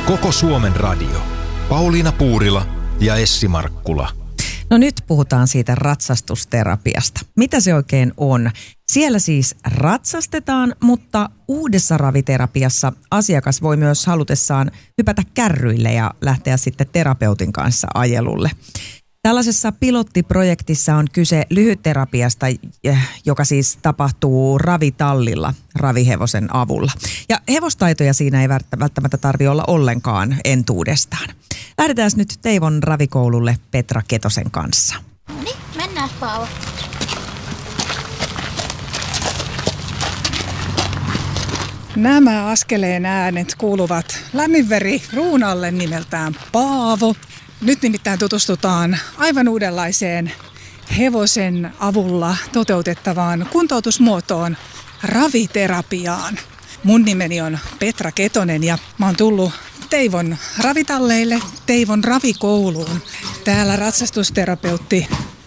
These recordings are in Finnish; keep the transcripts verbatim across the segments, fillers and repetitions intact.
Koko Suomen radio. Pauliina Puurila ja Essi Markkula. No nyt puhutaan siitä ratsastusterapiasta. Mitä se oikein on? Siellä siis ratsastetaan, mutta uudessa raviterapiassa asiakas voi myös halutessaan hypätä kärryille ja lähteä sitten terapeutin kanssa ajelulle. Tällaisessa pilottiprojektissa on kyse lyhytterapiasta, joka siis tapahtuu ravitallilla ravihevosen avulla. Ja hevostaitoja siinä ei välttämättä tarvitse olla ollenkaan entuudestaan. Lähdetään nyt Teivon ravikoululle Petra Ketosen kanssa. No niin, mennään Paavo. Nämä askeleen äänet kuuluvat lämminveri ruunalle nimeltään Paavo. Nyt nimittäin tutustutaan aivan uudenlaiseen hevosen avulla toteutettavaan kuntoutusmuotoon, raviterapiaan. Mun nimeni on Petra Ketonen ja mä oon tullut Teivon ravitalleille, Teivon ravikouluun. Täällä ratsastusterapeutti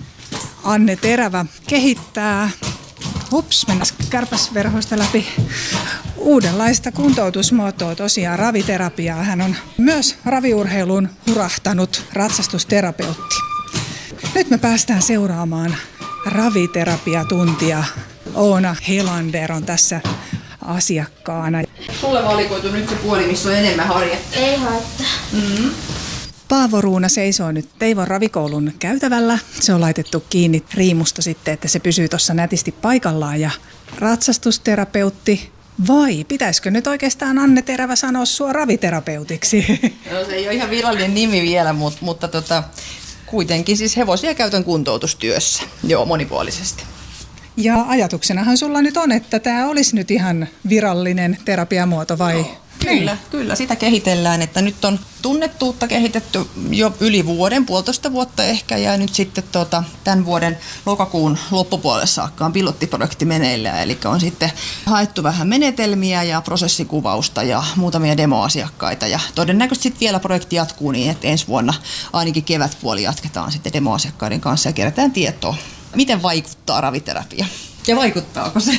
Anne Terävä kehittää, ups, mennään kärpäsverhoista läpi, uudenlaista kuntoutusmuotoa, tosiaan raviterapiaa. Hän on myös raviurheiluun hurahtanut ratsastusterapeutti. Nyt me päästään seuraamaan raviterapiatuntia. Oona Helander on tässä asiakkaana. Sulle valikoitu nyt se puoli, missä on enemmän harjetta. Ei haittaa. Mm-hmm. Paavo Ruuna seisoo nyt Teivon ravikoulun käytävällä. Se on laitettu kiinni riimusta sitten, että se pysyy tuossa nätisti paikallaan. Ja ratsastusterapeutti, vai pitäisikö nyt oikeastaan Anne Terävä sanoa sua raviterapeutiksi? No, se ei ole ihan virallinen nimi vielä, mutta, mutta tota, kuitenkin siis hevosia käytän kuntoutustyössä. Joo, monipuolisesti. Ja ajatuksenahan sulla nyt on, että tämä olisi nyt ihan virallinen terapiamuoto vai? No, kyllä, kyllä. Sitä kehitellään, että nyt on tunnettuutta kehitetty jo yli vuoden, puolitoista vuotta ehkä, ja nyt sitten tota, tämän vuoden lokakuun loppupuolelle saakka on pilottiprojekti meneillään, eli on sitten haettu vähän menetelmiä ja prosessikuvausta ja muutamia demoasiakkaita, ja todennäköisesti sitten vielä projekti jatkuu niin, että ensi vuonna ainakin kevätpuoli jatketaan sitten demoasiakkaiden kanssa ja kerätään tietoa. Miten vaikuttaa raviterapia? Ja vaikuttaako se?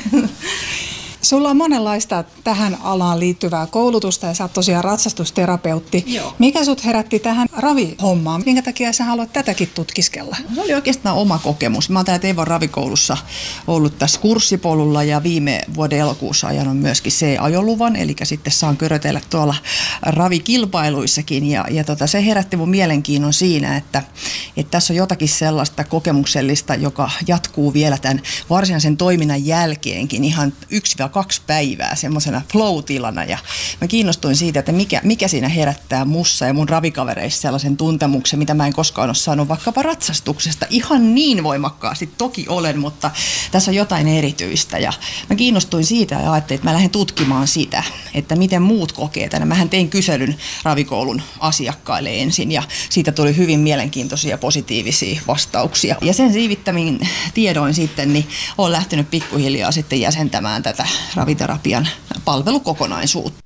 Sulla on monenlaista tähän alaan liittyvää koulutusta ja sä oot tosiaan ratsastusterapeutti. Joo. Mikä sut herätti tähän ravihommaan? Minkä takia sä haluat tätäkin tutkiskella? Se oli oikeastaan oma kokemus. Mä oon täällä Teivon ravikoulussa ollut tässä kurssipolulla ja viime vuoden elokuussa ajanut myöskin C-ajoluvan, eli sitten saan körötellä tuolla ravikilpailuissakin. Ja, ja tota, se herätti mun mielenkiinnon siinä, että, että tässä on jotakin sellaista kokemuksellista, joka jatkuu vielä tämän varsinaisen toiminnan jälkeenkin ihan yksi kaksi päivää semmoisena flow-tilana, ja mä kiinnostuin siitä, että mikä, mikä siinä herättää mussa ja mun ravikavereissa sellaisen tuntemuksen, mitä mä en koskaan ole saanut vaikkapa ratsastuksesta. Ihan niin voimakkaasti toki olen, mutta tässä on jotain erityistä, ja mä kiinnostuin siitä ja ajattelin, että mä lähden tutkimaan sitä, että miten muut kokee tänne. Mähän tein kyselyn ravikoulun asiakkaille ensin, ja siitä tuli hyvin mielenkiintoisia positiivisia vastauksia. Ja sen siivittämin tiedoin sitten, niin olen lähtenyt pikkuhiljaa sitten jäsentämään tätä raviterapian palvelukokonaisuutta.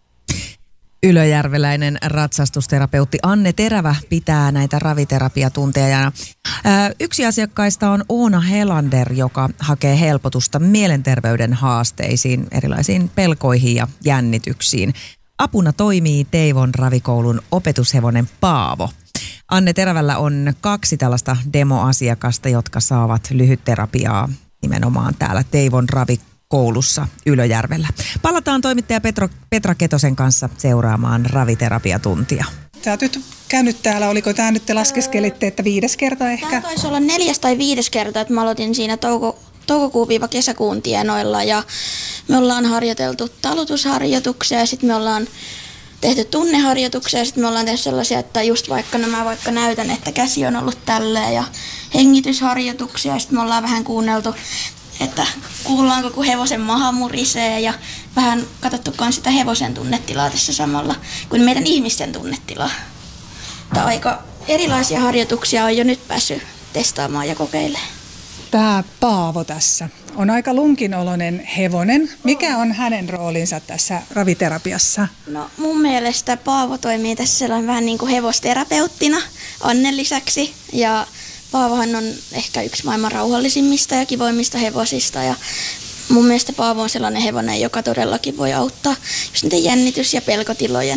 Ylöjärveläinen ratsastusterapeutti Anne Terävä pitää näitä raviterapiatunteja. Yksi asiakkaista on Oona Helander, joka hakee helpotusta mielenterveyden haasteisiin, erilaisiin pelkoihin ja jännityksiin. Apuna toimii Teivon ravikoulun opetushevonen Paavo. Anne Terävällä on kaksi tällaista demoasiakasta, jotka saavat lyhytterapiaa nimenomaan täällä Teivon ravikoulussa. Koulussa Ylöjärvellä. Palataan toimittaja Petro, Petra Ketosen kanssa seuraamaan raviterapiatuntia. Sä oot nyt käynyt täällä, oliko tämä nyt te laskeskelitte, että viides kerta ehkä? Tämä taisi olla neljäs tai viides kerta, että mä aloitin siinä touko, toukokuun-kesäkuun tienoilla ja me ollaan harjoiteltu talutusharjoituksia ja sitten me ollaan tehty tunneharjoituksia ja sitten me ollaan tehty sellaisia, että just vaikka nämä vaikka näytän, että käsi on ollut tälleen ja hengitysharjoituksia ja sitten me ollaan vähän kuunneltu, että kuullaanko, kun hevosen maha murisee ja vähän katsottu myös sitä hevosen tunnetilaa tässä samalla kuin meidän ihmisten tunnetilaa. Että aika erilaisia harjoituksia on jo nyt päässyt testaamaan ja kokeilemaan. Tämä Paavo tässä on aika lunkinoloinen hevonen. Mikä on hänen roolinsa tässä raviterapiassa? No mun mielestä Paavo toimii tässä sellainen vähän niin kuin hevosterapeuttina Annen lisäksi ja Paavohan on ehkä yksi maailman rauhallisimmista ja kivoimmista hevosista ja mun mielestä Paavo on sellainen hevonen, joka todellakin voi auttaa just niiden jännitys- ja pelkotilojen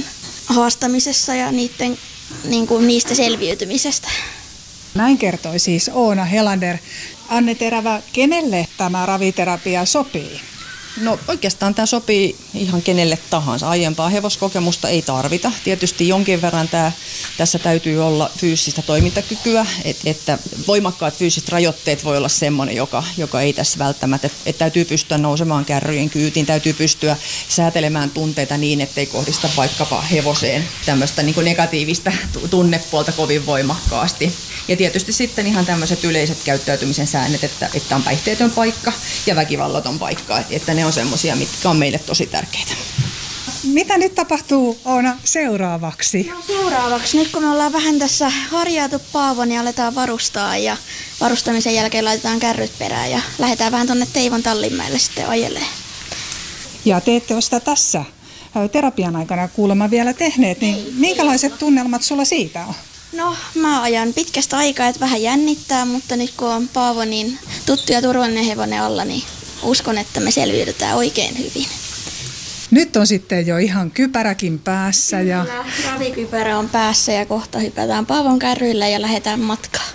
haastamisessa ja niiden, niin kuin niistä selviytymisestä. Näin kertoi siis Oona Helander. Anne Terävä, kenelle tämä raviterapia sopii? No oikeastaan tämä sopii ihan kenelle tahansa. Aiempaa hevoskokemusta ei tarvita. Tietysti jonkin verran tämä, tässä täytyy olla fyysistä toimintakykyä, et, että voimakkaat fyysiset rajoitteet voi olla semmoinen, joka, joka ei tässä välttämättä, että et täytyy pystyä nousemaan kärryjen kyytiin, täytyy pystyä säätelemään tunteita niin, ettei kohdista vaikkapa hevoseen tämmöistä niin kuin negatiivista tunnepuolta kovin voimakkaasti. Ja tietysti sitten ihan tämmöiset yleiset käyttäytymisen säännöt, että, että on päihteetön paikka ja väkivallaton paikka, että ne on semmoisia, mitkä on meille tosi tärkeitä. Mitä nyt tapahtuu, Oona, seuraavaksi? No, seuraavaksi, nyt kun me ollaan vähän tässä harjaatu Paavo, niin aletaan varustaa ja varustamisen jälkeen laitetaan kärryt perään ja lähdetään vähän tuonne Teivon Tallinmäelle sitten ajelemaan. Ja te ette ole sitä tässä terapian aikana kuulemma vielä tehneet, niin minkälaiset tunnelmat sulla siitä on? No, mä ajan pitkästä aikaa, että vähän jännittää, mutta nyt kun on Paavo niin tuttu ja turvallinen hevonen alla, niin uskon, että me selviydytään oikein hyvin. Nyt on sitten jo ihan kypäräkin päässä. Ja... Kyllä, ravikypärä on päässä ja kohta hypätään Paavon kärryillä ja lähdetään matkaan.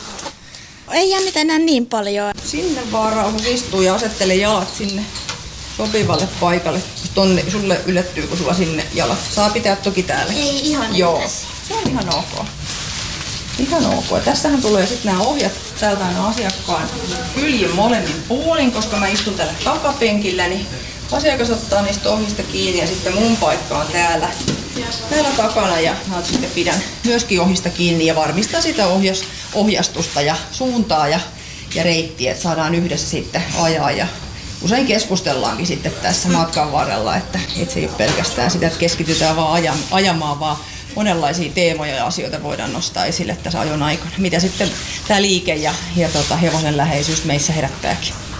Ei jännitä enää niin paljon. Sinne vaan rauhassa istuu ja asettele jalat sinne sopivalle paikalle. Tonne, sulle ylettyykö sulla sinne jalat? Saa pitää toki täällä. Ei ihan. Joo, tässä. Se on ihan ok. Ihan ok. Ja tässähän tulee sitten nämä ohjat täältä aina asiakkaan kyljin molemmin puolin, koska mä istun tällä takapenkillä, niin asiakas ottaa niistä ohjista kiinni ja sitten mun paikka on täällä, täällä takana ja mä sitten pidän myöskin ohjista kiinni ja varmistan sitä ohjas, ohjastusta ja suuntaa ja, ja reittiä, että saadaan yhdessä sitten ajaa. Ja usein keskustellaankin sitten tässä matkan varrella, että, että se ei ole pelkästään sitä, että keskitytään vaan ajamaan, vaan monenlaisia teemoja ja asioita voidaan nostaa esille tässä ajon aikana, mitä sitten tämä liike ja, ja tota, hevosen läheisyys meissä herättääkin.